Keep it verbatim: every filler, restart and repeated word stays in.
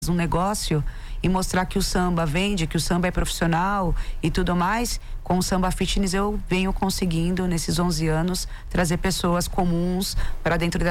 um negócio e mostrar que o samba vende, que o samba é profissional e tudo mais. Com o Samba Fitness eu venho conseguindo nesses onze anos trazer pessoas comuns para dentro da